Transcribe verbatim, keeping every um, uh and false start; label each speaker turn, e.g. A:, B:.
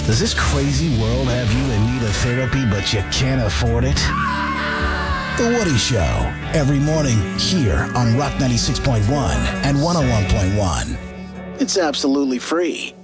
A: Does this crazy world have you in need of therapy, but you can't afford it? The Woody Show, every morning here on Rock ninety-six point one and one oh one point one. It's absolutely free.